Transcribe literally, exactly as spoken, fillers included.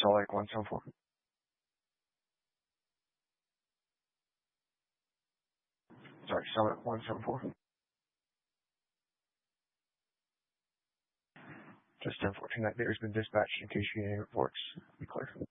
Salt Lake one seven four. Sorry, Salt Lake one seven four. Just ten fourteen, that there's been dispatched in case you need any reports. Be clear.